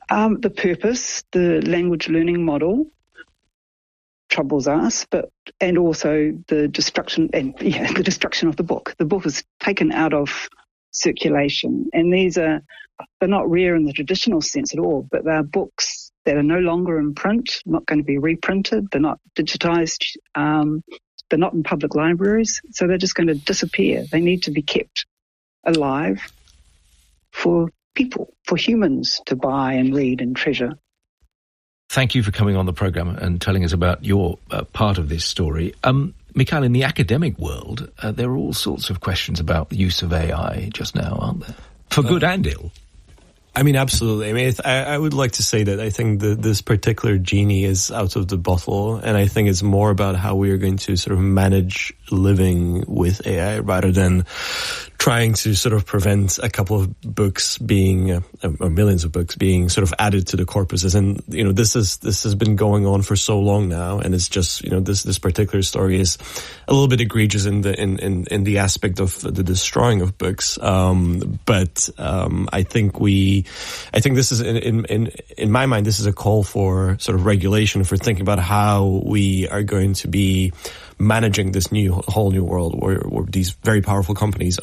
The purpose, the language learning model troubles us, and also the destruction of the book. The book is taken out of circulation, and they're not rare in the traditional sense at all, but they're books that are no longer in print, not going to be reprinted, they're not digitized, they're not in public libraries, so they're just going to disappear. They need to be kept alive for people, for humans to buy and read and treasure. Thank you for coming on the programme and telling us about your part of this story. Mikhail, in the academic world, there are all sorts of questions about the use of AI just now, aren't there? For good and ill. I mean, absolutely. I mean, I would like to say that I think that this particular genie is out of the bottle, and I think it's more about how we are going to sort of manage living with AI rather than trying to sort of prevent a couple of books being, or millions of books being sort of added to the corpuses. And, you know, this has been going on for so long now, and it's just, you know, this particular story is a little bit egregious in the aspect of the destroying of books. But I think this is, in my mind, this is a call for sort of regulation, for thinking about how we are going to be managing this whole new world where these very powerful companies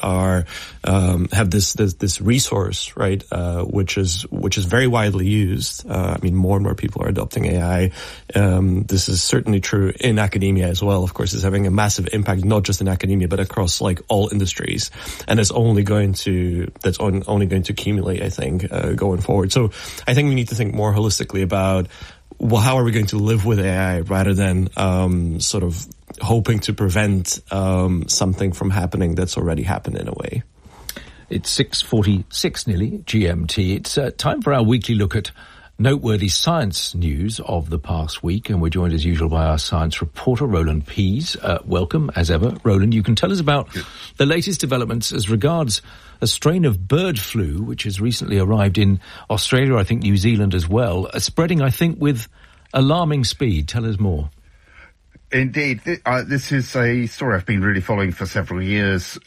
have this resource, right, which is very widely used. I mean, more and more people are adopting AI. This is certainly true in academia as well. Of course, it's having a massive impact, not just in academia, but across like all industries. And it's only going to accumulate, I think, going forward. So I think we need to think more holistically about, well, how are we going to live with AI rather than sort of hoping to prevent something from happening that's already happened in a way. It's 6:46 nearly, GMT. It's time for our weekly look at noteworthy science news of the past week, and we're joined as usual by our science reporter, Roland Pease. Welcome, as ever. Roland, you can tell us about the latest developments as regards a strain of bird flu, which has recently arrived in Australia, I think New Zealand as well, spreading, I think, with alarming speed. Tell us more. Indeed. This is a story I've been really following for several years.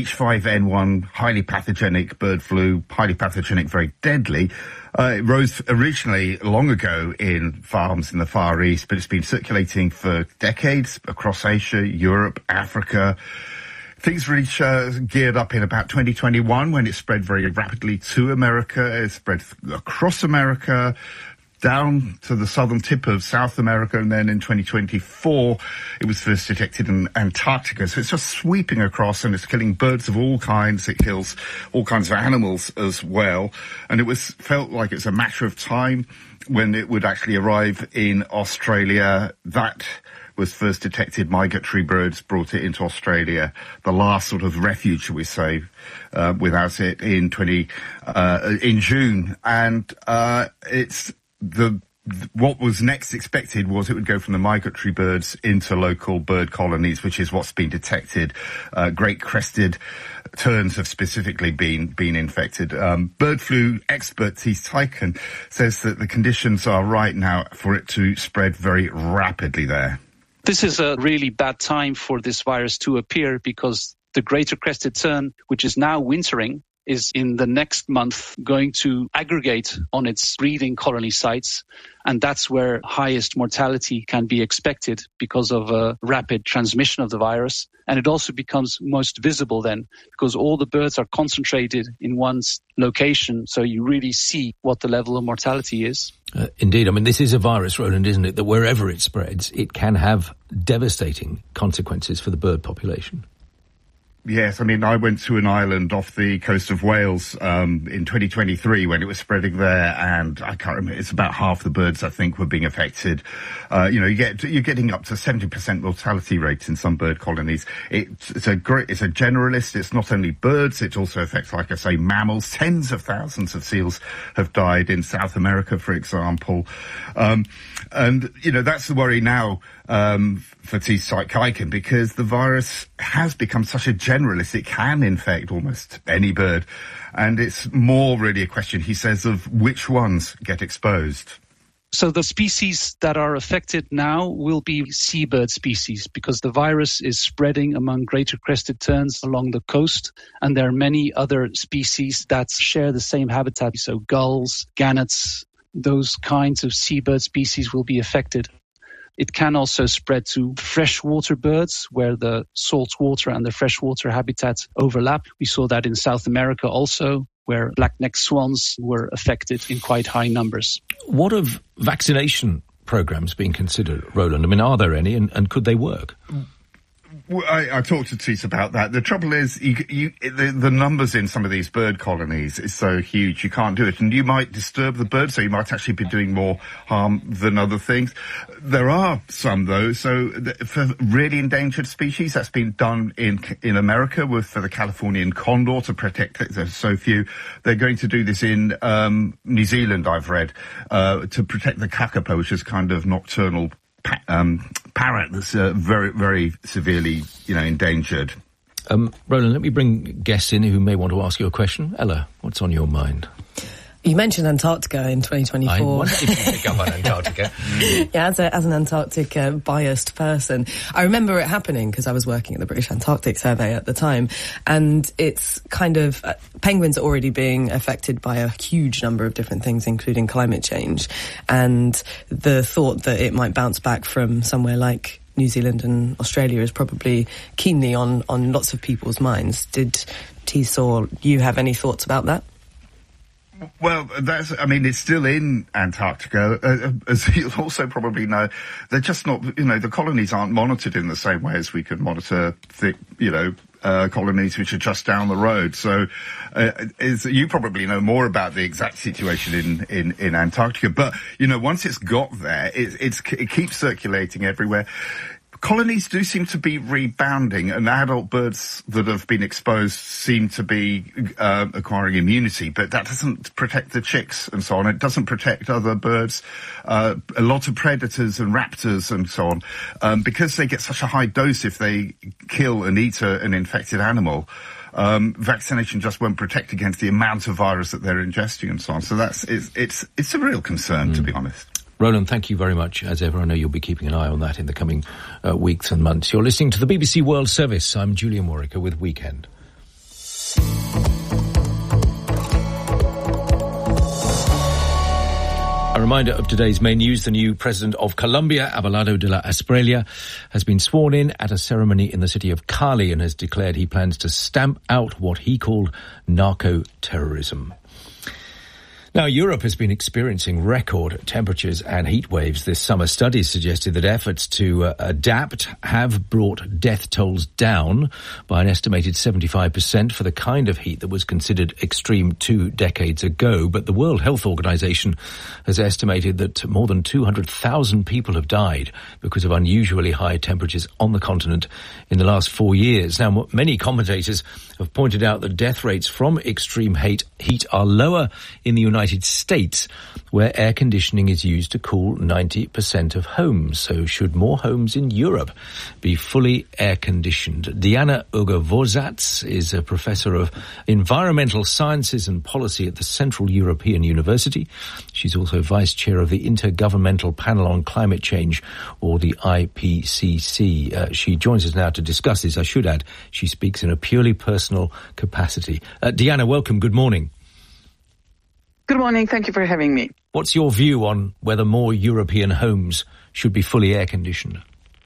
H5N1, highly pathogenic bird flu, highly pathogenic, very deadly. It rose originally long ago in farms in the Far East, but it's been circulating for decades across Asia, Europe, Africa. Things really geared up in about 2021 when it spread very rapidly to America. It spread across America, down to the southern tip of South America, and then in 2024 it was first detected in Antarctica. So it's just sweeping across, and it's killing birds of all kinds. It kills all kinds of animals as well. And it felt like it's a matter of time when it would actually arrive in Australia. That was first detected. Migratory birds brought it into Australia, the last sort of refuge, shall we say, without it in June. And what was next expected was it would go from the migratory birds into local bird colonies, which is what's been detected. Great crested terns have specifically been infected. Bird flu expert Thies Teiken says that the conditions are right now for it to spread very rapidly there. This is a really bad time for this virus to appear, because the greater crested tern, which is now wintering, is in the next month going to aggregate on its breeding colony sites, and that's where highest mortality can be expected because of a rapid transmission of the virus. And it also becomes most visible then, because all the birds are concentrated in one location, so you really see what the level of mortality is. Indeed. I mean, this is a virus, Roland, isn't it, that wherever it spreads, it can have devastating consequences for the bird population. Yes, I mean, I went to an island off the coast of Wales in 2023 when it was spreading there, and I can't remember, it's about half the birds, I think, were being affected. You're getting up to 70% mortality rates in some bird colonies. It's a generalist. It's not only birds, it also affects, like I say, mammals. Tens of thousands of seals have died in South America, for example. And, that's the worry now for Thies Teiken, because the virus has become such a generalist. It can infect almost any bird. And it's more really a question, he says, of which ones get exposed. So the species that are affected now will be seabird species, because the virus is spreading among greater crested terns along the coast. And there are many other species that share the same habitat. So gulls, gannets, those kinds of seabird species will be affected. It can also spread to freshwater birds where the saltwater and the freshwater habitats overlap. We saw that in South America also, where black-necked swans were affected in quite high numbers. What of vaccination programs being considered, Roland? I mean, are there any, and could they work? Well, I talked to Tess about that. The trouble is, the numbers in some of these bird colonies is so huge, you can't do it. And you might disturb the birds, so you might actually be doing more harm than other things. There are some, though. So for really endangered species, that's been done in America for the Californian condor to protect it. There's so few. They're going to do this in New Zealand, I've read, to protect the kakapo, which is kind of nocturnal parrot that's very, very severely, endangered. Roland, let me bring guests in who may want to ask you a question. Ella, what's on your mind? You mentioned Antarctica in 2024. I wondered if you pick up on Antarctica. Yeah, as an Antarctic biased person, I remember it happening because I was working at the British Antarctic Survey at the time, and it's kind of penguins are already being affected by a huge number of different things, including climate change, and the thought that it might bounce back from somewhere like New Zealand and Australia is probably keenly on lots of people's minds. Did Tess or you have any thoughts about that? Well, it's still in Antarctica. As you'll also probably know, they're just not, the colonies aren't monitored in the same way as we could monitor, colonies which are just down the road. So, you probably know more about the exact situation in Antarctica. But, once it's got there, it keeps circulating everywhere. Colonies do seem to be rebounding, and adult birds that have been exposed seem to be acquiring immunity, but that doesn't protect the chicks and so on. It doesn't protect other birds, a lot of predators and raptors and so on, because they get such a high dose if they kill and eat an infected animal. Vaccination just won't protect against the amount of virus that they're ingesting and so on. So it's a real concern, to be honest. Roland, thank you very much. As ever, I know you'll be keeping an eye on that in the coming weeks and months. You're listening to the BBC World Service. I'm Julian Warwicker with Weekend. A reminder of today's main news. The new president of Colombia, Abelardo de la Espriella, has been sworn in at a ceremony in the city of Cali and has declared he plans to stamp out what he called narco-terrorism. Now, Europe has been experiencing record temperatures and heat waves this summer. Studies suggested that efforts to adapt have brought death tolls down by an estimated 75% for the kind of heat that was considered extreme 2 decades ago. But the World Health Organization has estimated that more than 200,000 people have died because of unusually high temperatures on the continent in the last 4 years. Now, many commentators have pointed out that death rates from extreme heat are lower in the United States, where air conditioning is used to cool 90% of homes. So should more homes in Europe be fully air-conditioned? Diana Ugovorzats is a professor of environmental sciences and policy at the Central European University. She's also vice chair of the Intergovernmental Panel on Climate Change, or the IPCC. She joins us now to discuss this. I should add, she speaks in a purely personal capacity. Diana, welcome. Good morning. Good morning. Thank you for having me. What's your view on whether more European homes should be fully air-conditioned?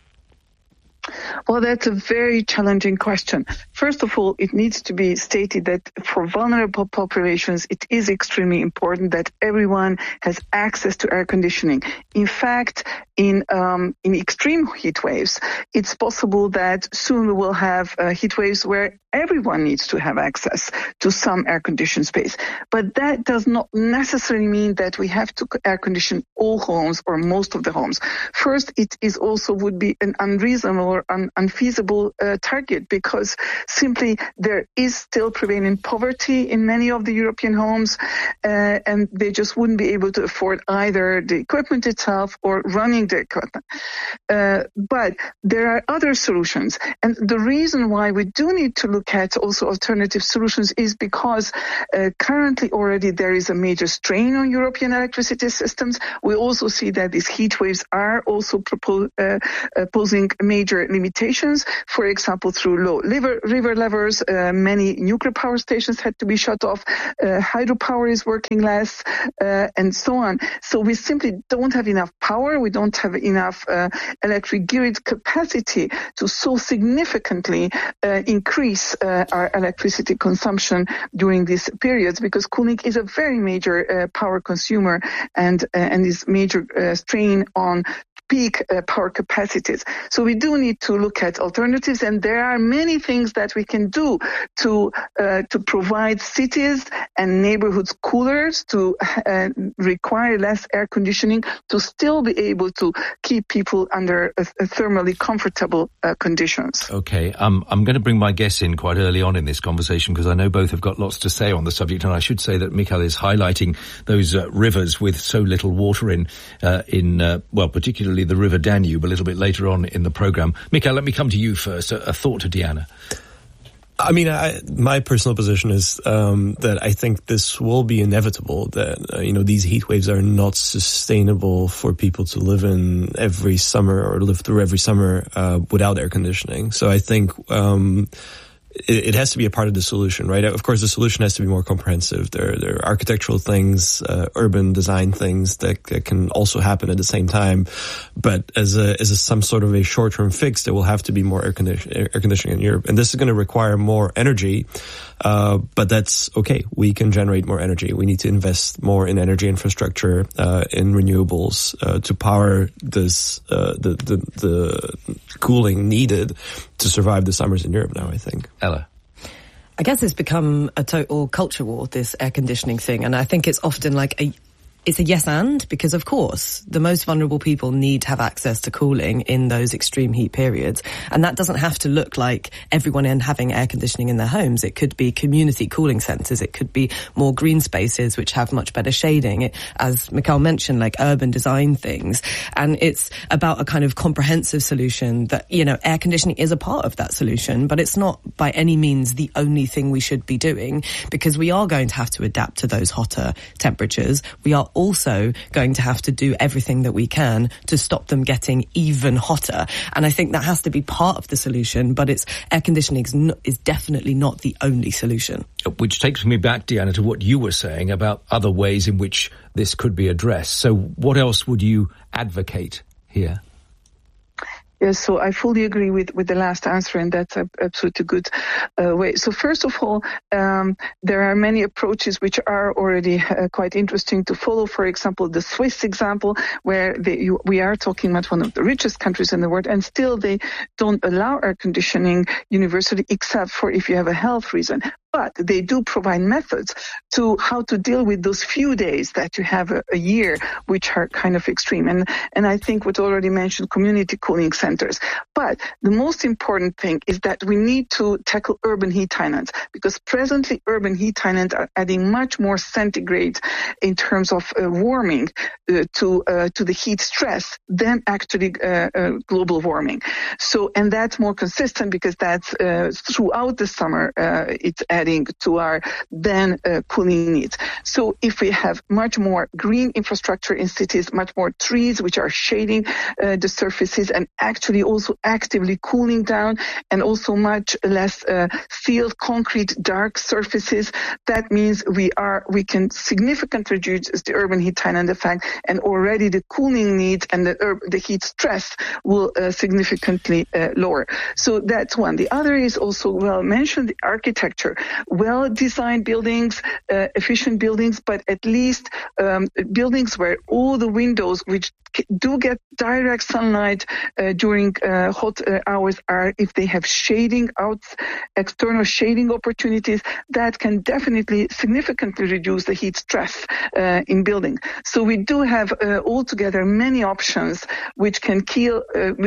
Well, that's a very challenging question. First of all, it needs to be stated that for vulnerable populations, it is extremely important that everyone has access to air conditioning. In fact, in extreme heat waves, it's possible that soon we will have heat waves where everyone needs to have access to some air-conditioned space. But that does not necessarily mean that we have to air-condition all homes or most of the homes. First, it is also would be an unreasonable or unfeasible target, because simply there is still prevailing poverty in many of the European homes, and they just wouldn't be able to afford either the equipment itself or running the equipment. But there are other solutions, and the reason why we do need to look look at also alternative solutions is because currently already there is a major strain on European electricity systems. We also see that these heat waves are also posing major limitations. For example, through low river levels, many nuclear power stations had to be shut off. Hydropower is working less, and so on. So we simply don't have enough power. We don't have enough electric grid capacity to so significantly increase our electricity consumption during these periods, because cooling is a very major power consumer and is major strain on peak power capacities. So we do need to look at alternatives, and there are many things that we can do to provide cities and neighborhoods coolers, to require less air conditioning, to still be able to keep people under thermally comfortable conditions. Okay, I'm going to bring my guests in quite early on in this conversation because I know both have got lots to say on the subject, and I should say that Michael is highlighting those rivers with so little water in particularly the River Danube a little bit later on in the programme. Michael, let me come to you first. A thought to Diana. I mean, my personal position is that I think this will be inevitable, that, these heat waves are not sustainable for people to live in every summer or live through every summer without air conditioning. So I think it has to be a part of the solution, right? Of course, the solution has to be more comprehensive. There are architectural things, urban design things that can also happen at the same time. But as some sort of a short-term fix, there will have to be more air conditioning in Europe. And this is going to require more energy. But that's okay. We can generate more energy. We need to invest more in energy infrastructure, in renewables, to power this, the cooling needed to survive the summers in Europe now, I think. Ella. I guess it's become a total culture war, this air conditioning thing. And I think it's often like it's a yes and, because of course the most vulnerable people need to have access to cooling in those extreme heat periods. And that doesn't have to look like everyone having air conditioning in their homes. It could be community cooling centres. It could be more green spaces which have much better shading. As Michael mentioned, like urban design things. And it's about a kind of comprehensive solution that, air conditioning is a part of that solution, but it's not by any means the only thing we should be doing, because we are going to have to adapt to those hotter temperatures. We are also going to have to do everything that we can to stop them getting even hotter. And I think that has to be part of the solution, but air conditioning is definitely not the only solution. Which takes me back, Diana, to what you were saying about other ways in which this could be addressed. So what else would you advocate here? Yes, so I fully agree with the last answer, and that's absolutely good way. So first of all, there are many approaches which are already quite interesting to follow. For example, the Swiss example, where we are talking about one of the richest countries in the world, and still they don't allow air conditioning universally, except for if you have a health reason. But they do provide methods to how to deal with those few days that you have a year, which are kind of extreme. And I think what already mentioned, community cooling centers. But the most important thing is that we need to tackle urban heat islands, because presently urban heat islands are adding much more centigrade in terms of warming to the heat stress than actually global warming. So, and that's more consistent because that's throughout the summer it's adding to our then cooling needs. So if we have much more green infrastructure in cities, much more trees which are shading the surfaces and actually also actively cooling down, and also much less sealed concrete dark surfaces, that means we can significantly reduce the urban heat island effect, and already the cooling needs and the heat stress will significantly lower. So that's one. The other is also well mentioned, the architecture. Well-designed buildings, efficient buildings, but at least buildings where all the windows which do get direct sunlight during hot hours if they have shading out, external shading opportunities, that can definitely significantly reduce the heat stress in buildings. So we do have altogether many options which can keep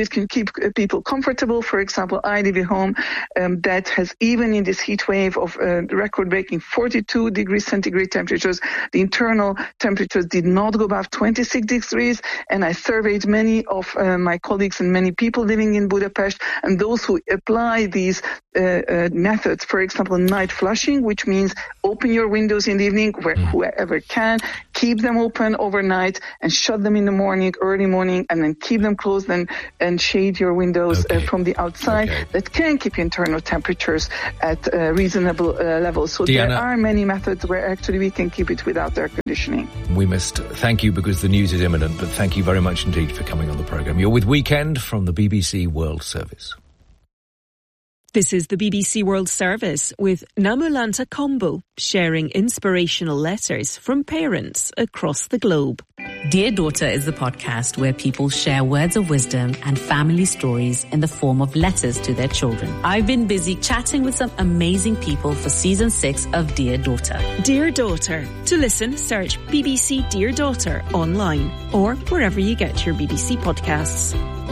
people comfortable. For example, I live in a home that has, even in this heat wave of record-breaking 42 degrees centigrade temperatures, the internal temperatures did not go above 26 degrees, and I surveyed many of my colleagues and many people living in Budapest, and those who apply these methods, for example, night flushing, which means open your windows in the evening whoever can, keep them open overnight and shut them in the morning, early morning, and then keep them closed and shade your windows from the outside. That can keep internal temperatures at reasonable levels. So Diana, there are many methods where actually we can keep it without air conditioning. We must thank you because the news is imminent, but thank you very much indeed for coming on the programme. You're with Weekend from the BBC World Service. This is the BBC World Service with Namulanta Kombu, sharing inspirational letters from parents across the globe. Dear Daughter is the podcast where people share words of wisdom and family stories in the form of letters to their children. I've been busy chatting with some amazing people for season 6 of Dear Daughter. Dear Daughter. To listen, search BBC Dear Daughter online or wherever you get your BBC podcasts.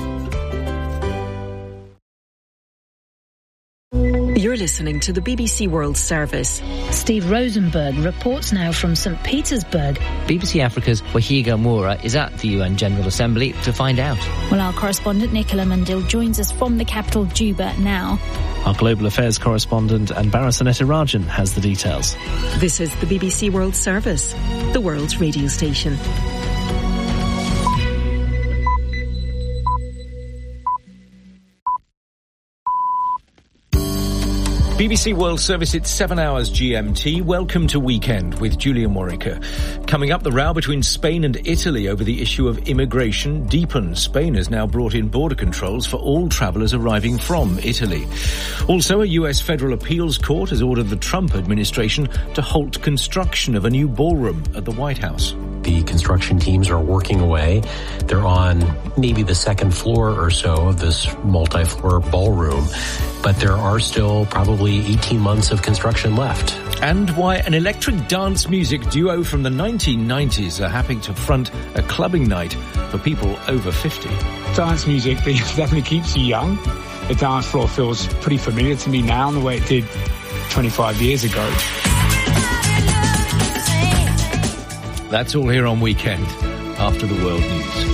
You're listening to the BBC World Service. Steve Rosenberg reports now from St. Petersburg. BBC Africa's Wahiga Moura is at the UN General Assembly to find out. Well, our correspondent Nicola Mandil joins us from the capital, Juba, now. Our Global Affairs correspondent Anbara Sanetarajan has the details. This is the BBC World Service, the world's radio station. BBC World Service, it's 7 hours GMT. Welcome to Weekend with Julia Morica. Coming up, the row between Spain and Italy over the issue of immigration deepens. Spain has now brought in border controls for all travellers arriving from Italy. Also, a US federal appeals court has ordered the Trump administration to halt construction of a new ballroom at the White House. The construction teams are working away. They're on maybe the second floor or so of this multi-floor ballroom, but there are still probably 18 months of construction left. And why an electric dance music duo from the 1990s are happy to front a clubbing night for people over 50. Dance music definitely keeps you young. The dance floor feels pretty familiar to me now in the way it did 25 years ago. That's all here on Weekend after the world news.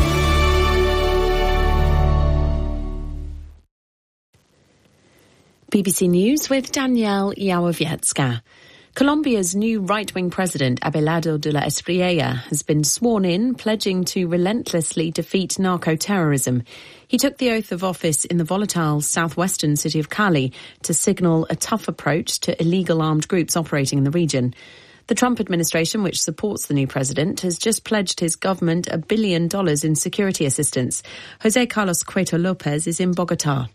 BBC News with Danielle Yałowiecka. Colombia's new right-wing president, Abelardo de la Espriella, has been sworn in, pledging to relentlessly defeat narco-terrorism. He took the oath of office in the volatile southwestern city of Cali to signal a tough approach to illegal armed groups operating in the region. The Trump administration, which supports the new president, has just pledged his government $1 billion in security assistance. Jose Carlos Cueto Lopez is in Bogotá.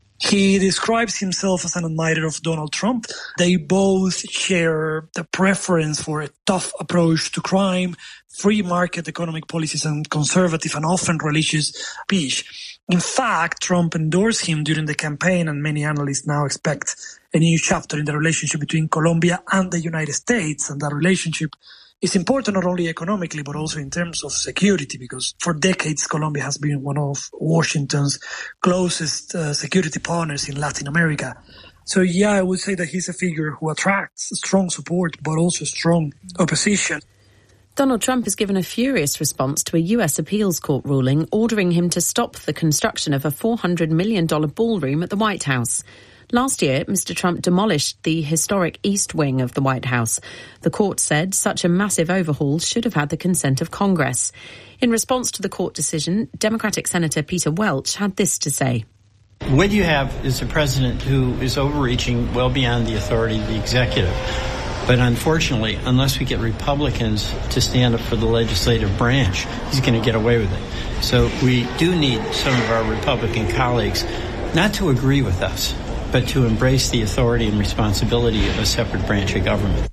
He describes himself as an admirer of Donald Trump. They both share the preference for a tough approach to crime, free market economic policies, and conservative and often religious speech. In fact, Trump endorsed him during the campaign, and many analysts now expect a new chapter in the relationship between Colombia and the United States. And that relationship is important not only economically, but also in terms of security, because for decades, Colombia has been one of Washington's closest security partners in Latin America. So, yeah, I would say that he's a figure who attracts strong support, but also strong opposition. Donald Trump has given a furious response to a US appeals court ruling ordering him to stop the construction of a $400 million ballroom at the White House. Last year, Mr. Trump demolished the historic East Wing of the White House. The court said such a massive overhaul should have had the consent of Congress. In response to the court decision, Democratic Senator Peter Welch had this to say. What you have is a president who is overreaching well beyond the authority of the executive. But unfortunately, unless we get Republicans to stand up for the legislative branch, he's going to get away with it. So we do need some of our Republican colleagues not to agree with us, but to embrace the authority and responsibility of a separate branch of government.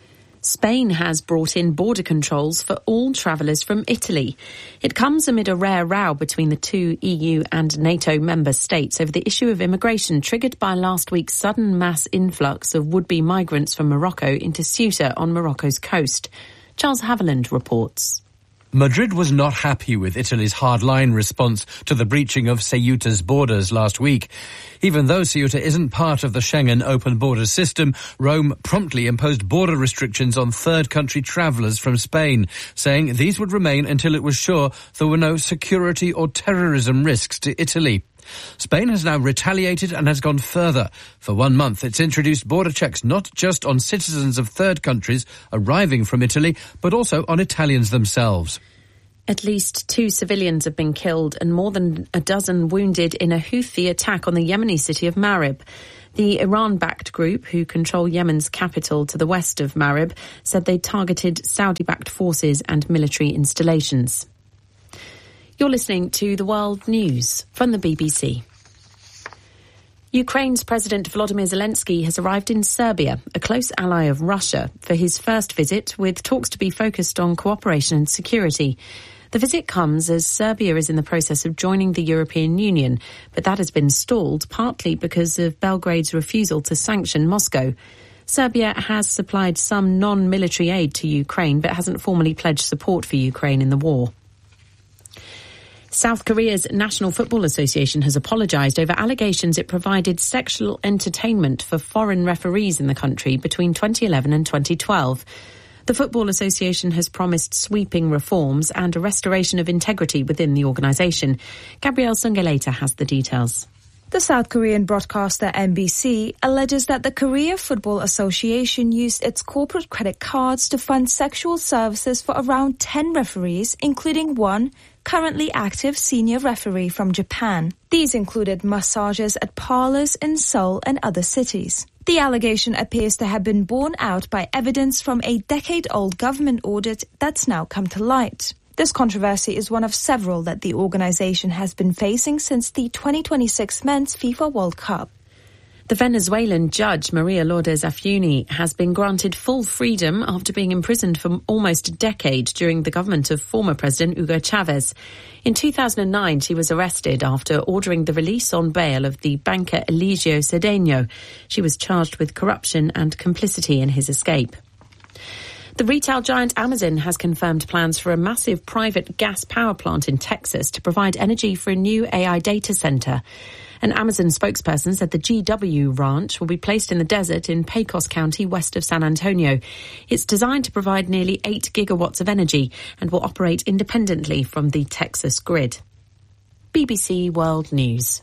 Spain has brought in border controls for all travellers from Italy. It comes amid a rare row between the two EU and NATO member states over the issue of immigration triggered by last week's sudden mass influx of would-be migrants from Morocco into Ceuta on Morocco's coast. Charles Haviland reports. Madrid was not happy with Italy's hard-line response to the breaching of Ceuta's borders last week. Even though Ceuta isn't part of the Schengen open borders system, Rome promptly imposed border restrictions on third country travellers from Spain, saying these would remain until it was sure there were no security or terrorism risks to Italy. Spain has now retaliated and has gone further. For 1 month, it's introduced border checks not just on citizens of third countries arriving from Italy, but also on Italians themselves. At least 2 civilians have been killed and more than a dozen wounded in a Houthi attack on the Yemeni city of Marib. The Iran-backed group, who control Yemen's capital to the west of Marib, said they targeted Saudi-backed forces and military installations. You're listening to The World News from the BBC. Ukraine's President Volodymyr Zelensky has arrived in Serbia, a close ally of Russia, for his first visit, with talks to be focused on cooperation and security. The visit comes as Serbia is in the process of joining the European Union, but that has been stalled partly because of Belgrade's refusal to sanction Moscow. Serbia has supplied some non-military aid to Ukraine, but hasn't formally pledged support for Ukraine in the war. South Korea's National Football Association has apologised over allegations it provided sexual entertainment for foreign referees in the country between 2011 and 2012. The Football Association has promised sweeping reforms and a restoration of integrity within the organisation. Gabrielle Sungaleta has the details. The South Korean broadcaster MBC alleges that the Korea Football Association used its corporate credit cards to fund sexual services for around 10 referees, including one currently active senior referee from Japan. These included massages at parlors in Seoul and other cities. The allegation appears to have been borne out by evidence from a decade-old government audit that's now come to light. This controversy is one of several that the organization has been facing since the 2026 Men's FIFA World Cup. The Venezuelan judge, Maria Lourdes Afiuni, has been granted full freedom after being imprisoned for almost a decade during the government of former President Hugo Chavez. In 2009, she was arrested after ordering the release on bail of the banker Eligio Cedeno. She was charged with corruption and complicity in his escape. The retail giant Amazon has confirmed plans for a massive private gas power plant in Texas to provide energy for a new AI data center. An Amazon spokesperson said the GW ranch will be placed in the desert in Pecos County, west of San Antonio. It's designed to provide nearly 8 gigawatts of energy and will operate independently from the Texas grid. BBC World News.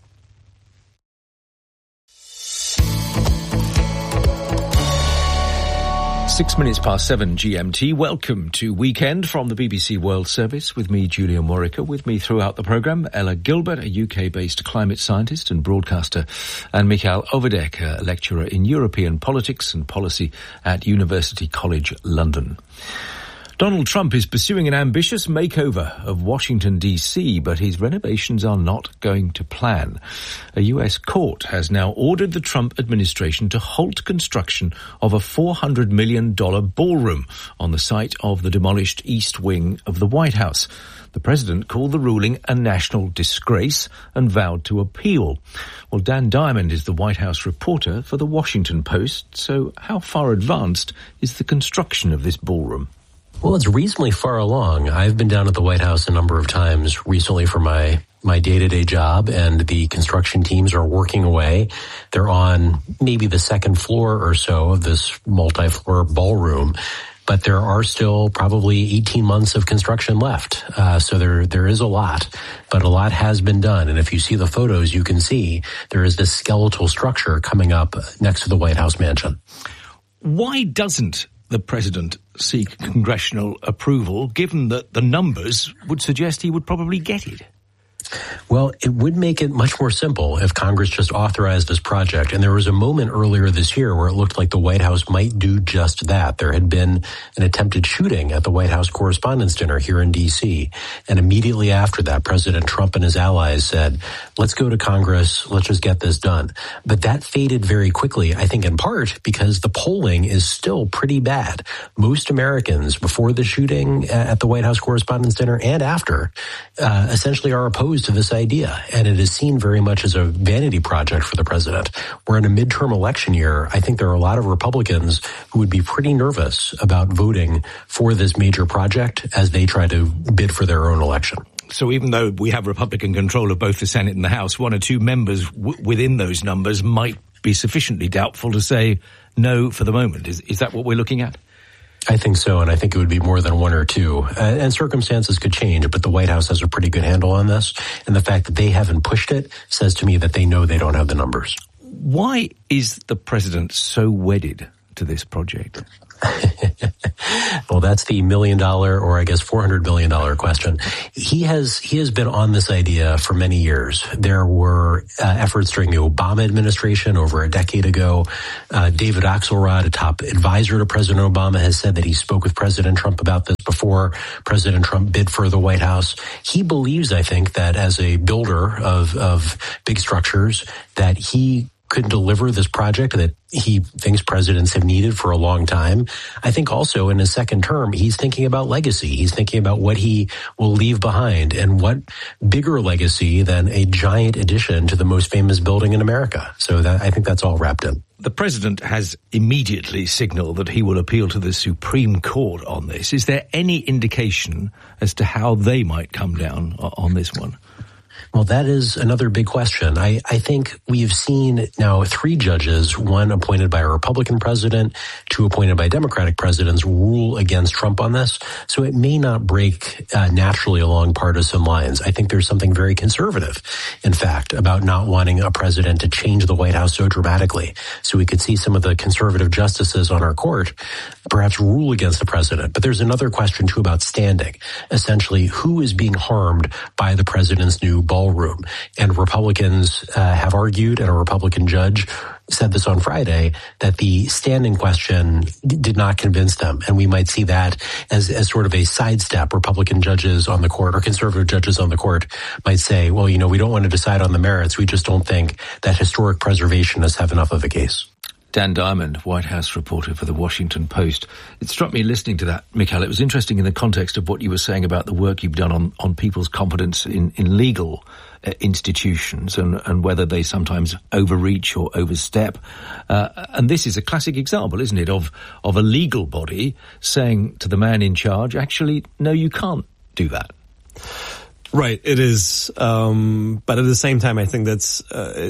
Six minutes past 7 GMT. Welcome to Weekend from the BBC World Service with me, Julian Warwicker. With me throughout the programme, Ella Gilbert, a UK-based climate scientist and broadcaster, and Michael Overdijk, a lecturer in European politics and policy at University College London. Donald Trump is pursuing an ambitious makeover of Washington, D.C., but his renovations are not going to plan. A U.S. court has now ordered the Trump administration to halt construction of a $400 million ballroom on the site of the demolished East Wing of the White House. The president called the ruling a national disgrace and vowed to appeal. Well, Dan Diamond is the White House reporter for the Washington Post. So how far advanced is the construction of this ballroom? Well, it's reasonably far along. I've been down at the White House a number of times recently for my day-to-day job, and the construction teams are working away. They're on maybe the second floor or so of this multi-floor ballroom, but there are still probably 18 months of construction left. So there is a lot, but a lot has been done. And if you see the photos, you can see there is this skeletal structure coming up next to the White House mansion. Why doesn't the president seek congressional approval, given that the numbers would suggest he would probably get it? Well, it would make it much more simple if Congress just authorized this project. And there was a moment earlier this year where it looked like the White House might do just that. There had been an attempted shooting at the White House Correspondents' Dinner here in D.C. And immediately after that, President Trump and his allies said, let's go to Congress, let's just get this done. But that faded very quickly, I think in part because the polling is still pretty bad. Most Americans before the shooting at the White House Correspondents' Dinner and after essentially are opposed to this idea, and it is seen very much as a vanity project for the president. We're in a midterm election year. I think there are a lot of Republicans who would be pretty nervous about voting for this major project as they try to bid for their own election. So even though we have Republican control of both the Senate and the House, one or two members within those numbers might be sufficiently doubtful to say no for the moment. Is that what we're looking at? I think so, and I think it would be more than one or two. And circumstances could change, but the White House has a pretty good handle on this. And the fact that they haven't pushed it says to me that they know they don't have the numbers. Why is the president so wedded to this project? Well, that's the $1 million, or I guess $400 billion question. He has been on this idea for many years. There were efforts during the Obama administration over a decade ago. David Axelrod, a top advisor to President Obama, has said that he spoke with President Trump about this before President Trump bid for the White House. He believes, I think, that as a builder of big structures, that he could deliver this project that he thinks presidents have needed for a long time. I think also in his second term, he's thinking about legacy. He's thinking about what he will leave behind, and what bigger legacy than a giant addition to the most famous building in America. So I think that's all wrapped in. The president has immediately signaled that he will appeal to the Supreme Court on this. Is there any indication as to how they might come down on this one? Well, that is another big question. I think we've seen now 3 judges, one appointed by a Republican president, 2 appointed by Democratic presidents, rule against Trump on this. So it may not break naturally along partisan lines. I think there's something very conservative, in fact, about not wanting a president to change the White House so dramatically. So we could see some of the conservative justices on our court perhaps rule against the president. But there's another question, too, about standing. Essentially, who is being harmed by the president's new ballroom? And Republicans have argued, and a Republican judge said this on Friday, that the standing question did not convince them. And we might see that as sort of a sidestep. Republican judges on the court, or conservative judges on the court, might say, well, we don't want to decide on the merits. We just don't think that historic preservationists have enough of a case. Dan Diamond, White House reporter for The Washington Post. It struck me listening to that, Mikhail. It was interesting in the context of what you were saying about the work you've done on people's confidence in legal institutions and whether they sometimes overreach or overstep. And this is a classic example, isn't it, of a legal body saying to the man in charge, actually, no, you can't do that. Right, it is. But at the same time, I think that's,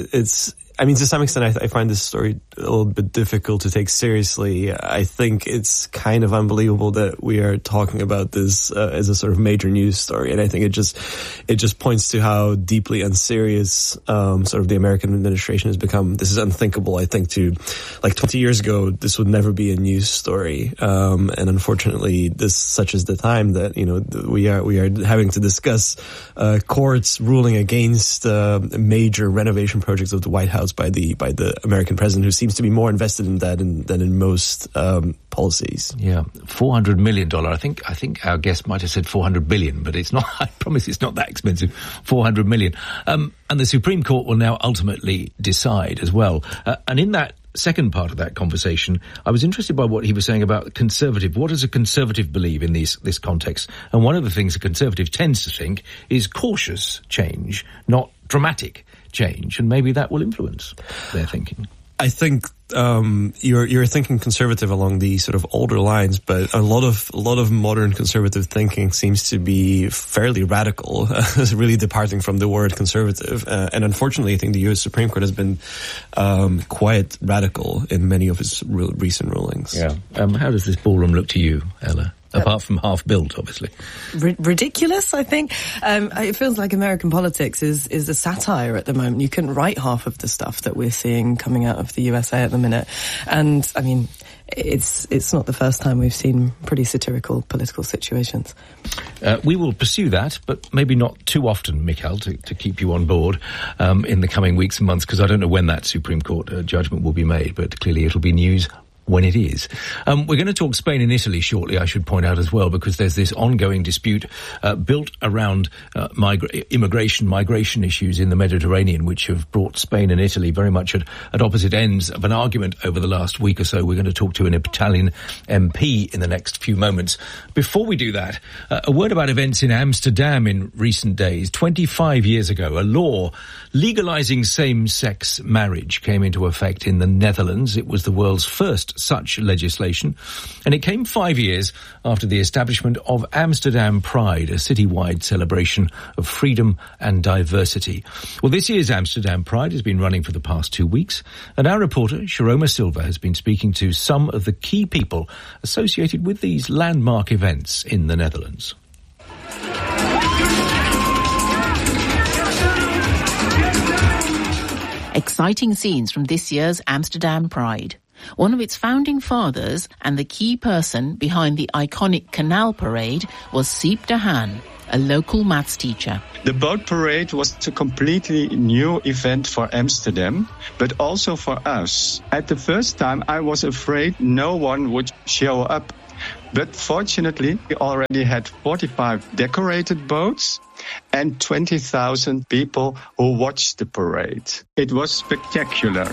to some extent, I find this story a little bit difficult to take seriously. I think it's kind of unbelievable that we are talking about this as a sort of major news story, and I think it just points to how deeply unserious sort of the American administration has become. This is unthinkable. I think to like 20 years ago, this would never be a news story, and unfortunately, such is the time that we are having to discuss courts ruling against major renovation projects of the White House by the American president, who seems to be more invested in that than in most policies. Yeah, $400 million. I think our guest might have said 400 billion, but it's not. I promise it's not that expensive. 400 million. And the Supreme Court will now ultimately decide as well. And in that second part of that conversation, I was interested by what he was saying about conservative. What does a conservative believe in this context? And one of the things a conservative tends to think is cautious change, not dramatic change, and maybe that will influence their thinking. I think you're thinking conservative along the sort of older lines, but a lot of modern conservative thinking seems to be fairly radical, really departing from the word conservative. And unfortunately, I think the U.S. Supreme Court has been quite radical in many of its recent rulings. Yeah. How does this ballroom look to you, Ella? Apart from half built, obviously. Ridiculous, I think. It feels like American politics is a satire at the moment. You couldn't write half of the stuff that we're seeing coming out of the USA at the minute. And, it's not the first time we've seen pretty satirical political situations. We will pursue that, but maybe not too often, Mikhail, to keep you on board in the coming weeks and months, because I don't know when that Supreme Court judgment will be made, but clearly it'll be news when it is. We're going to talk Spain and Italy shortly, I should point out as well, because there's this ongoing dispute built around migration issues in the Mediterranean, which have brought Spain and Italy very much at opposite ends of an argument over the last week or so. We're going to talk to an Italian MP in the next few moments. Before we do that, a word about events in Amsterdam in recent days. 25 years ago, a law legalizing same-sex marriage came into effect in the Netherlands. It was the world's first such legislation, and it came 5 years after the establishment of Amsterdam Pride, a citywide celebration of freedom and diversity. Well, this year's Amsterdam Pride has been running for the past 2 weeks, and our reporter, Sharoma Silva, has been speaking to some of the key people associated with these landmark events in the Netherlands. Exciting scenes from this year's Amsterdam Pride. One of its founding fathers and the key person behind the iconic Canal Parade was Siep de Haan, a local maths teacher. The boat parade was a completely new event for Amsterdam, but also for us. At the first time, I was afraid no one would show up. But fortunately, we already had 45 decorated boats and 20,000 people who watched the parade. It was spectacular.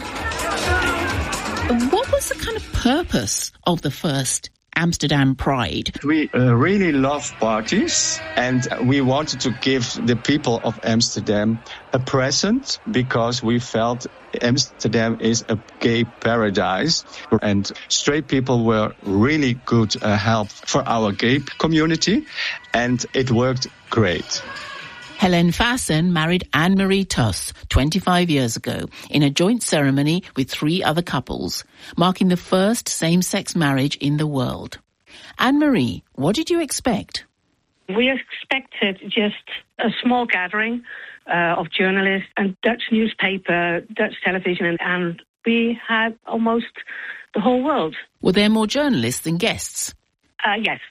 What was the kind of purpose of the first Amsterdam Pride? We really love parties, and we wanted to give the people of Amsterdam a present because we felt Amsterdam is a gay paradise, and straight people were really good help for our gay community, and it worked great. Helen Fassen married Anne-Marie Tuss 25 years ago in a joint ceremony with 3 other couples, marking the first same-sex marriage in the world. Anne-Marie, what did you expect? We expected just a small gathering of journalists and Dutch newspaper, Dutch television, and we had almost the whole world. Were there more journalists than guests? Yes.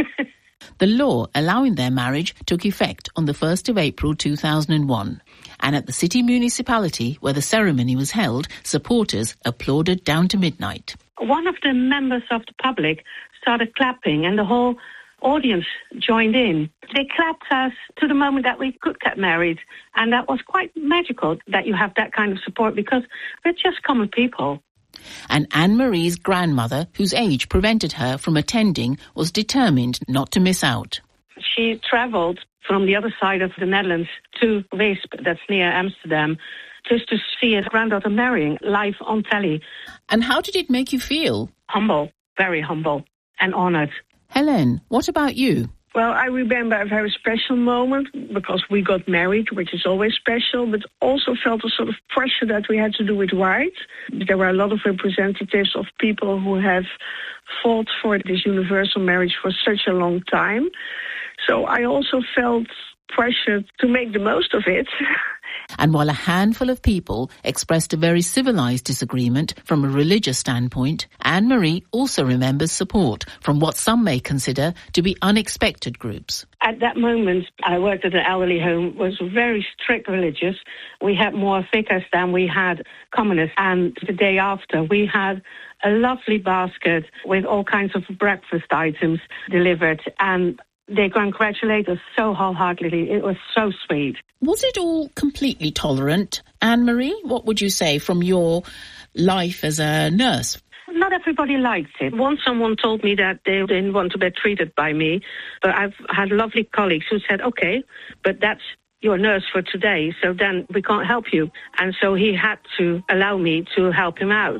The law allowing their marriage took effect on the 1st of April 2001. And at the city municipality where the ceremony was held, supporters applauded down to midnight. One of the members of the public started clapping and the whole audience joined in. They clapped us to the moment that we could get married. And that was quite magical that you have that kind of support because we're just common people. And Anne-Marie's grandmother, whose age prevented her from attending, was determined not to miss out. She travelled from the other side of the Netherlands to Weesp, that's near Amsterdam, just to see her granddaughter marrying live on telly. And how did it make you feel? Humble, very humble and honoured. Helen, what about you? Well, I remember a very special moment because we got married, which is always special, but also felt a sort of pressure that we had to do it right. There were a lot of representatives of people who have fought for this universal marriage for such a long time. So I also felt pressure to make the most of it. And while a handful of people expressed a very civilised disagreement from a religious standpoint, Anne-Marie also remembers support from what some may consider to be unexpected groups. At that moment, I worked at an elderly home, was very strict religious. We had more vicars than we had commoners. And the day after, we had a lovely basket with all kinds of breakfast items delivered. And they congratulate us so wholeheartedly. It was so sweet. Was it all completely tolerant, Anne-Marie? What would you say from your life as a nurse? Not everybody liked it. Once someone told me that they didn't want to be treated by me, but I've had lovely colleagues who said, okay, but that's your nurse for today, so then we can't help you. And so he had to allow me to help him out.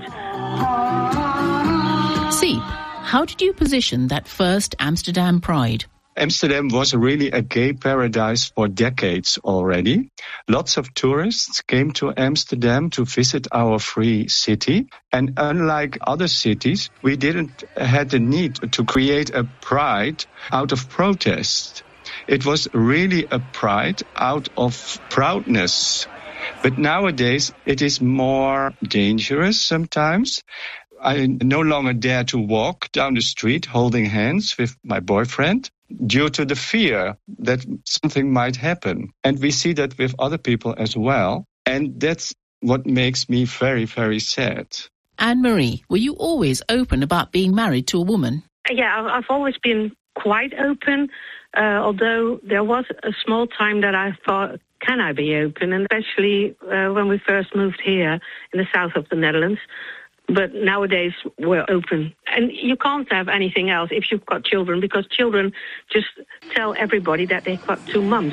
Siep, how did you position that first Amsterdam Pride? Amsterdam was really a gay paradise for decades already. Lots of tourists came to Amsterdam to visit our free city. And unlike other cities, we didn't have the need to create a pride out of protest. It was really a pride out of proudness. But nowadays, it is more dangerous sometimes. I no longer dare to walk down the street holding hands with my boyfriend due to the fear that something might happen. And we see that with other people as well. And that's what makes me very, very sad. Anne-Marie, were you always open about being married to a woman? Yeah, I've always been quite open, although there was a small time that I thought, can I be open? And especially when we first moved here in the south of the Netherlands. But nowadays we're open. And you can't have anything else if you've got children, because children just tell everybody that they've got 2 mums.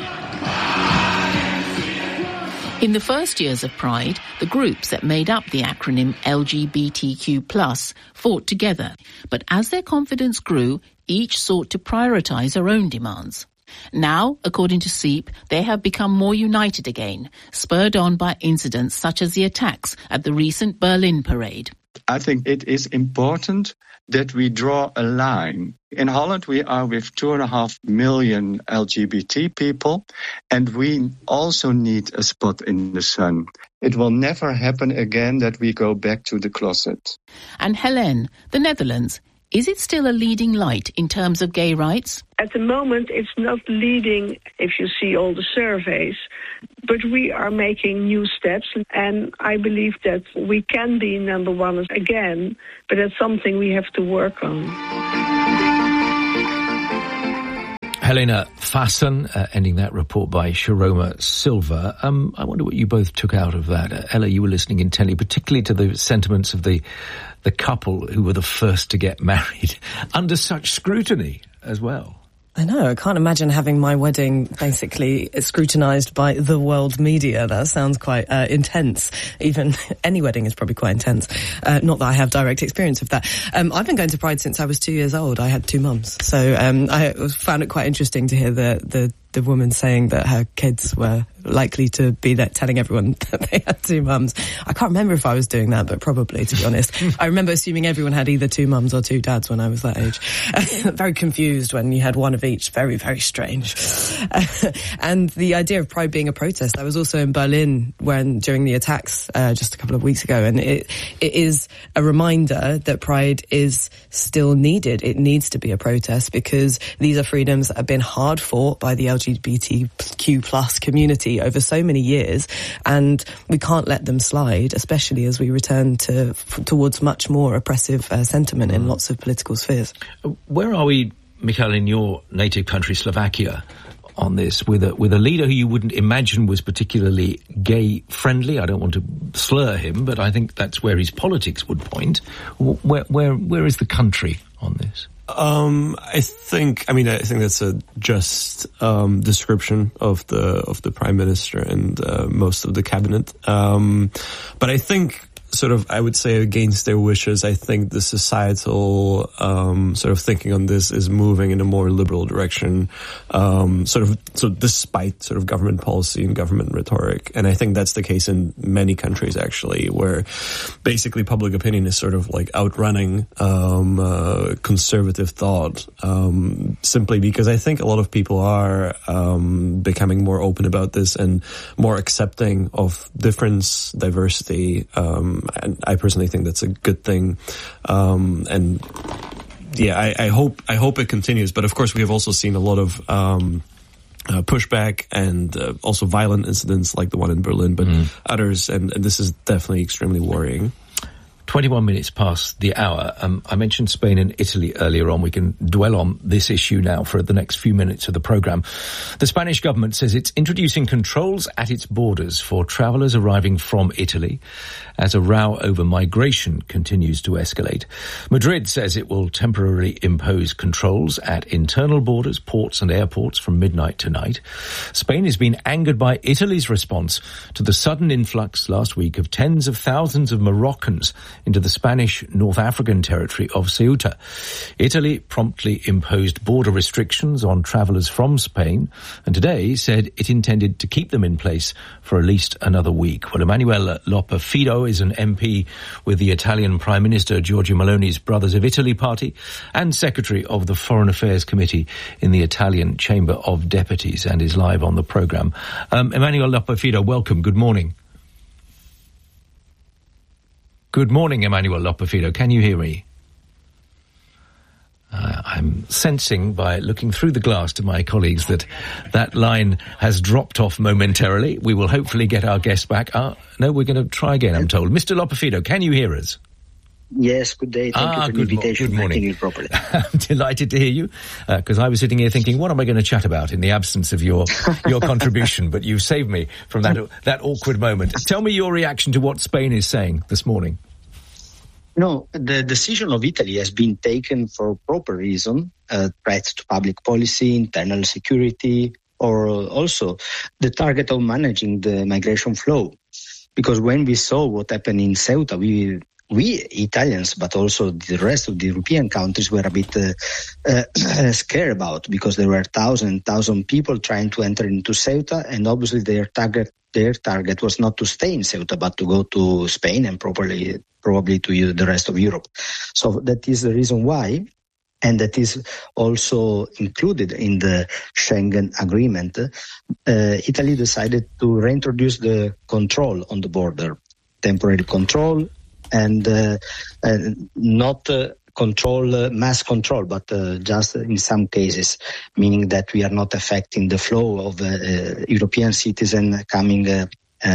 In the first years of Pride, the groups that made up the acronym LGBTQ+ fought together. But as their confidence grew, each sought to prioritise their own demands. Now, according to SEEP, they have become more united again, spurred on by incidents such as the attacks at the recent Berlin parade. I think it is important that we draw a line. In Holland, we are with 2.5 million LGBT people, and we also need a spot in the sun. It will never happen again that we go back to the closet. And Hélène, the Netherlands, is it still a leading light in terms of gay rights? At the moment, it's not leading if you see all the surveys, but we are making new steps, and I believe that we can be number one again, but that's something we have to work on. Helena Fassen, ending that report by Sharoma Silva. I wonder what you both took out of that. Ella, you were listening intently, particularly to the sentiments of the couple who were the first to get married under such scrutiny as well. I know. I can't imagine having my wedding basically scrutinised by the world media. That sounds quite intense. Even any wedding is probably quite intense. Not that I have direct experience of that. I've been going to Pride since I was 2 years old. I had 2 mums. So I found it quite interesting to hear the woman saying that her kids were likely to be there telling everyone that they had 2 mums. I can't remember if I was doing that, but probably, to be honest. I remember assuming everyone had either 2 mums or 2 dads when I was that age. Very confused when you had one of each. Very, very strange. And the idea of Pride being a protest, I was also in Berlin during the attacks just a couple of weeks ago, and it is a reminder that Pride is still needed. It needs to be a protest because these are freedoms that have been hard fought by the LGBTQ+ community over so many years, and we can't let them slide, especially as we return towards much more oppressive sentiment in lots of political spheres. Where are we, Michal, in your native country, Slovakia, on this, with a leader who you wouldn't imagine was particularly gay-friendly? I don't want to slur him, but I think that's where his politics would point. Where is the country on this? I think that's a just description of the Prime Minister and most of the cabinet. But I think I would say against their wishes, I think the societal thinking on this is moving in a more liberal direction, despite government policy and government rhetoric. And I think that's the case in many countries, actually, where basically public opinion is outrunning conservative thought, simply because I think a lot of people are becoming more open about this and more accepting of difference, diversity, and I personally think that's a good thing. I hope it continues. But of course, we have also seen a lot of pushback and also violent incidents like the one in Berlin, but others, and this is definitely extremely worrying. 21 minutes past the hour. I mentioned Spain and Italy earlier on. We can dwell on this issue now for the next few minutes of the programme. The Spanish government says it's introducing controls at its borders for travellers arriving from Italy as a row over migration continues to escalate. Madrid says it will temporarily impose controls at internal borders, ports and airports from midnight tonight. Spain has been angered by Italy's response to the sudden influx last week of tens of thousands of Moroccans into the Spanish North African territory of Ceuta. Italy promptly imposed border restrictions on travellers from Spain and today said it intended to keep them in place for at least another week. Well, Emanuele Lopafido is an MP with the Italian Prime Minister Giorgia Meloni's Brothers of Italy party and Secretary of the Foreign Affairs Committee in the Italian Chamber of Deputies and is live on the programme. Emanuele Lopafido, welcome. Good morning. Good morning, Emanuele Lopafido. Can you hear me? I'm sensing by looking through the glass to my colleagues that line has dropped off momentarily. We will hopefully get our guest back. No, we're going to try again, I'm told. Mr. Lopafido, can you hear us? Yes, good day. Thank you for the invitation. Good morning. I can hear properly. I'm delighted to hear you, because I was sitting here thinking, what am I going to chat about in the absence of your contribution? But you've saved me from that awkward moment. Tell me your reaction to what Spain is saying this morning. No, the decision of Italy has been taken for proper reason, threats to public policy, internal security, or also the target of managing the migration flow. Because when we saw what happened in Ceuta, we Italians, but also the rest of the European countries, were a bit scared about, because there were thousand people trying to enter into Ceuta, and obviously their target was not to stay in Ceuta, but to go to Spain and probably to the rest of Europe. So that is the reason why, and that is also included in the Schengen agreement. Italy decided to reintroduce the control on the border, temporary control, and not control, mass control, but just in some cases, meaning that we are not affecting the flow of European citizens coming in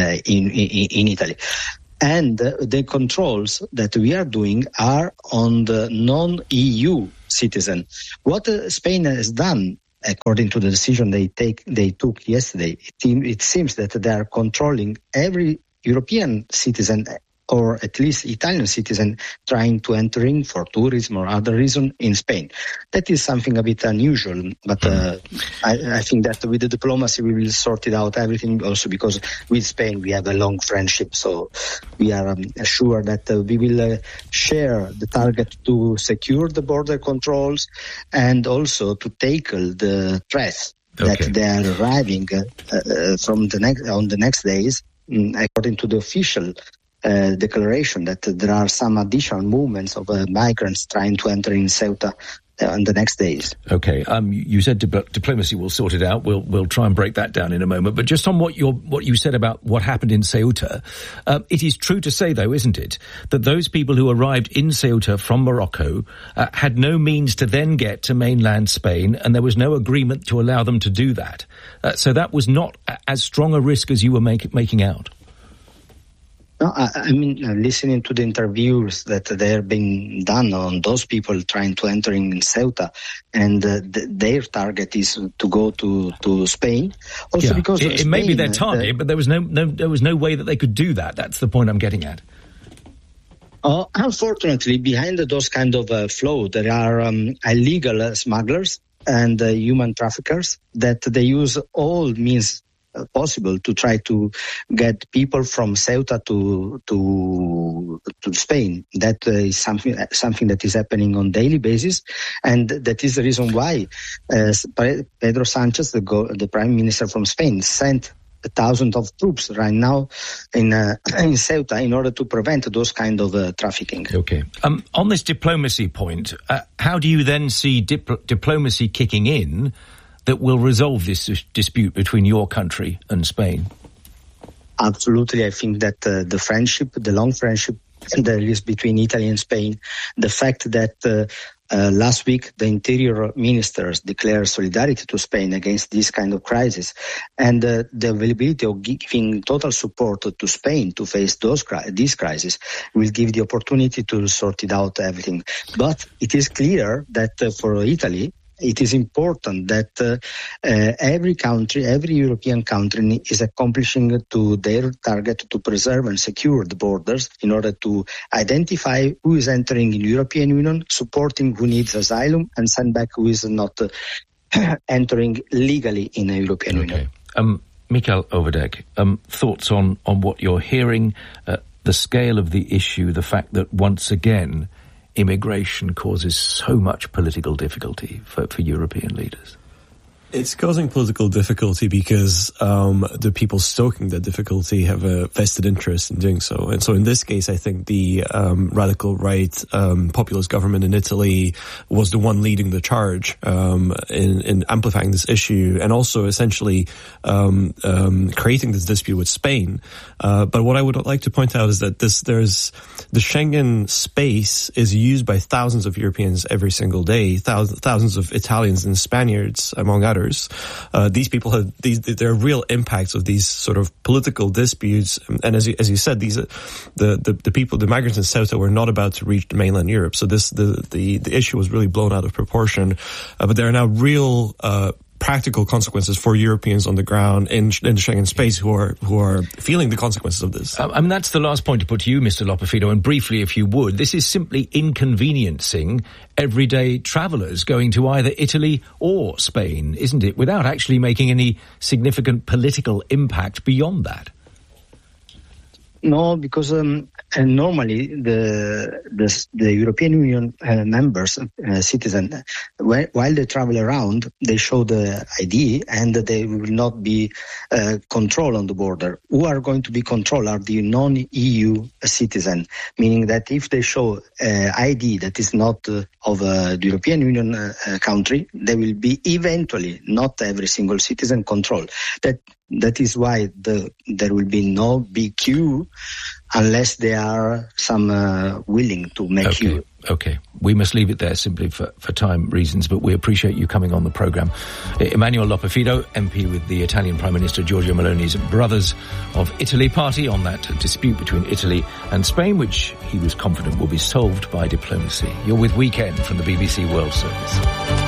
Italy. And the controls that we are doing are on the non-EU citizen. What Spain has done, according to the decision they took yesterday, it seems that they are controlling every European citizen, or at least Italian citizen, trying to enter in for tourism or other reason in Spain. That is something a bit unusual, but I think that with the diplomacy we will sort it out everything, also because with Spain we have a long friendship, so we are sure that we will share the target to secure the border controls and also to tackle the threats that they are arriving on the next days, according to the official declaration that there are some additional movements of migrants trying to enter in Ceuta in the next days. Okay, you said diplomacy will sort it out. We'll try and break that down in a moment. But just on what you said about what happened in Ceuta, it is true to say, though, isn't it, that those people who arrived in Ceuta from Morocco had no means to then get to mainland Spain, and there was no agreement to allow them to do that. So that was not as strong a risk as you were making out. No, I mean, listening to the interviews that they're being done on those people trying to enter in Ceuta, and their target is to go to Spain. Also, because it may be their target, but there was no way that they could do that. That's the point I'm getting at. Unfortunately, behind those kind of flow, there are illegal smugglers and human traffickers that they use all means possible to try to get people from Ceuta to Spain. That is something that is happening on daily basis, and that is the reason why Pedro Sanchez, the Prime Minister from Spain, sent thousands of troops right now in Ceuta in order to prevent those kind of trafficking. Okay. On this diplomacy point, how do you then see diplomacy kicking in that will resolve this dispute between your country and Spain? Absolutely. I think that the long friendship there is between Italy and Spain, the fact that last week the interior ministers declared solidarity to Spain against this kind of crisis, and the availability of giving total support to Spain to face this crisis will give the opportunity to sort it out everything. But it is clear that for Italy, it is important that every European country is accomplishing to their target to preserve and secure the borders in order to identify who is entering in the European Union, supporting who needs asylum, and send back who is not entering legally in the European Union. Mikael Overdijk, thoughts on what you're hearing, the scale of the issue, the fact that once again immigration causes so much political difficulty for European leaders? It's causing political difficulty because the people stoking that difficulty have a vested interest in doing so. And so in this case, I think the radical right populist government in Italy was the one leading the charge in amplifying this issue and also essentially creating this dispute with Spain. But what I would like to point out is that there's the Schengen space is used by thousands of Europeans every single day, thousands of Italians and Spaniards, among others, matters. These people have there are real impacts of these sort of political disputes, and as you said, these the people, the migrants in Ceuta were not about to reach mainland Europe, so the issue was really blown out of proportion. But there are now real practical consequences for Europeans on the ground in the Schengen space who are feeling the consequences of this. I mean, that's the last point to put to you, Mr. Loperfido, and briefly, if you would, this is simply inconveniencing everyday travellers going to either Italy or Spain, isn't it, without actually making any significant political impact beyond that? No, because normally the European Union members, citizens, while they travel around, they show the ID and they will not be controlled on the border. Who are going to be controlled are the non-EU citizens, meaning that if they show ID that is not of the European Union country, they will be eventually, not every single citizen, controlled. That is why there will be no big queue unless there are some willing to make queue. Okay. We must leave it there simply for time reasons, but we appreciate you coming on the programme. Emmanuel Loperfido, MP with the Italian Prime Minister Giorgia Meloni's Brothers of Italy party on that dispute between Italy and Spain, which he was confident will be solved by diplomacy. You're with Weekend from the BBC World Service.